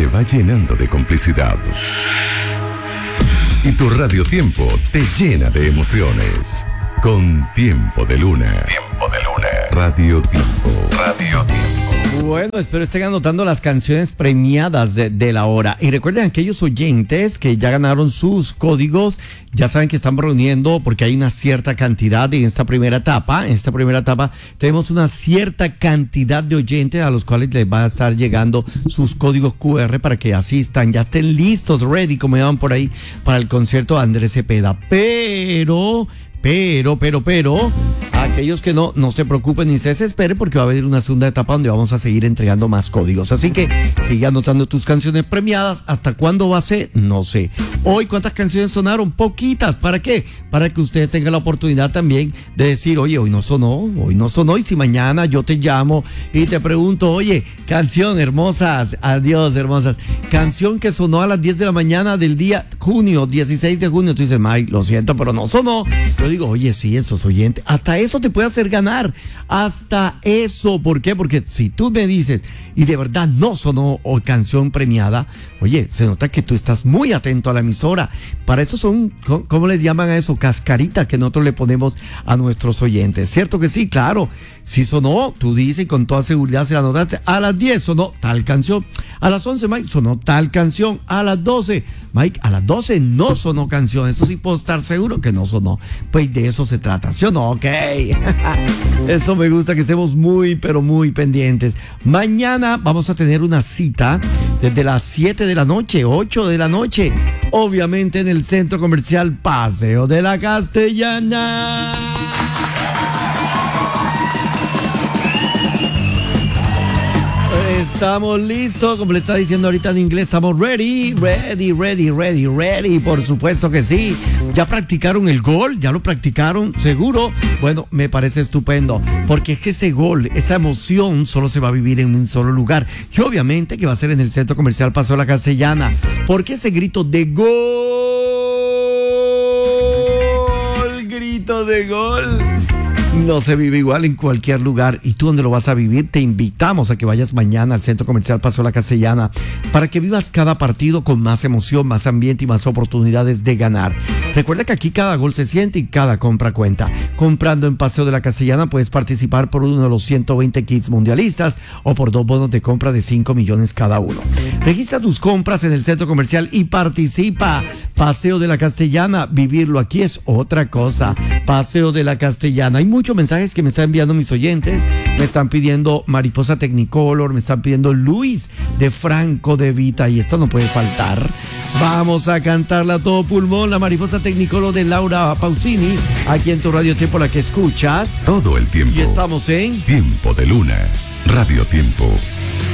se va llenando de complicidad. Y tu radiotiempo te llena de emociones. Con Tiempo de Luna. Tiempo de Luna. Radio Tiempo. Radio Tiempo. Bueno, espero estén anotando las canciones premiadas de la hora. Y recuerden, aquellos oyentes que ya ganaron sus códigos, ya saben que estamos reuniendo porque hay una cierta cantidad en esta primera etapa. En esta primera etapa tenemos una cierta cantidad de oyentes a los cuales les va a estar llegando sus códigos QR para que asistan, ya estén listos, ready, como llaman por ahí, para el concierto de Andrés Cepeda. Pero, aquellos que no se preocupen ni se desesperen porque va a haber una segunda etapa donde vamos a seguir entregando más códigos. Así que sigue anotando tus canciones premiadas. ¿Hasta cuándo va a ser? No sé. Hoy, ¿cuántas canciones sonaron? Poquitas. ¿Para qué? Para que ustedes tengan la oportunidad también de decir, oye, hoy no sonó. Y si mañana yo te llamo y te pregunto, oye, canción, hermosas, adiós, hermosas, canción que sonó a las 10 de la mañana del día 16 de junio. Tú dices, Mike, lo siento, pero no sonó. Yo digo, oye, sí, esos oyentes, hasta eso te puede hacer ganar, hasta eso. ¿Por qué? Porque si tú me dices y de verdad no sonó canción premiada, oye, se nota que tú estás muy atento a la emisora. Para eso son, ¿cómo le llaman a eso? Cascaritas que nosotros le ponemos a nuestros oyentes. ¿Cierto que sí? Claro. Si sonó, tú dices y con toda seguridad se la notaste. A las 10 sonó tal canción. A las 11, Mike, sonó tal canción. A las 12, Mike, a las 12 no sonó canción. Eso sí puedo estar seguro que no sonó. Pues de eso se trata, ¿sí o no? Ok. Eso me gusta, que estemos muy, pero muy pendientes. Mañana vamos a tener una cita desde las 7 de la noche, 8 de la noche. Obviamente en el Centro Comercial Paseo de la Castellana. Estamos listos, como le está diciendo ahorita en inglés, estamos ready. Por supuesto que sí. ¿Ya practicaron el gol? ¿Ya lo practicaron? ¿Seguro? Bueno, me parece estupendo, porque es que ese gol, esa emoción solo se va a vivir en un solo lugar. Y obviamente que va a ser en el Centro Comercial Paseo de la Castellana. Porque ese grito de gol, grito de gol, no se vive igual en cualquier lugar. ¿Y tú dónde lo vas a vivir? Te invitamos a que vayas mañana al Centro Comercial Paseo La Castellana para que vivas cada partido con más emoción, más ambiente y más oportunidades de ganar. Recuerda que aquí cada gol se siente y cada compra cuenta. Comprando en Paseo de la Castellana puedes participar por uno de los 120 kits mundialistas o por 2 bonos de compra de 5 millones cada uno. Registra tus compras en el Centro Comercial y participa. Paseo de la Castellana, vivirlo aquí es otra cosa. Paseo de la Castellana. Hay muchos mensajes que me están enviando mis oyentes. Me están pidiendo Mariposa Technicolor, me están pidiendo Luis de Franco de Vita, y esto no puede faltar. Vamos a cantarla a todo pulmón, la Mariposa Technicolor de Laura Pausini, aquí en tu Radio Tiempo, la que escuchas todo el tiempo. Y estamos en Tiempo de Luna, Radio Tiempo.